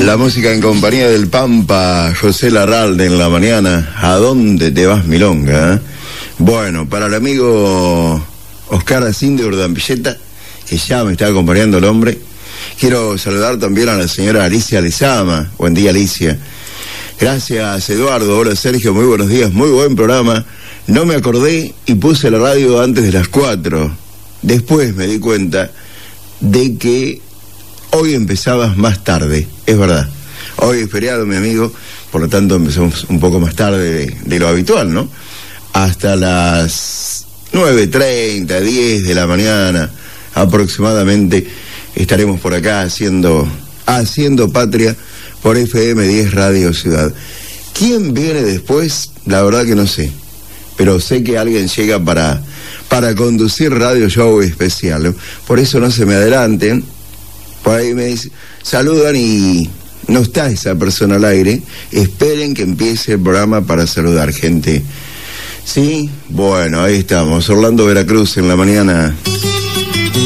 La música en compañía del Pampa, José Larralde en la mañana. ¿A dónde te vas, milonga? Bueno, para el amigo Oscar Asín de Urdampilleta, que ya me está acompañando el hombre, quiero saludar también a la señora Alicia Lizama. Buen día, Alicia. Gracias, Eduardo. Hola, Sergio, muy buenos días, muy buen programa. No me acordé y puse la radio antes de las 4. Después me di cuenta de que hoy empezabas más tarde, es verdad. Hoy es feriado, mi amigo, por lo tanto empezamos un poco más tarde de lo habitual, ¿no? Hasta las 9:30, 10 de la mañana aproximadamente estaremos por acá haciendo patria por FM 10 Radio Ciudad. ¿Quién viene después? La verdad que no sé, pero sé que alguien llega para conducir Radio Show especial, ¿no? Por eso no se me adelanten. Por ahí me saludan y no está esa persona al aire. Esperen que empiece el programa para saludar, gente. ¿Sí? Bueno, ahí estamos. Orlando Veracruz en la mañana.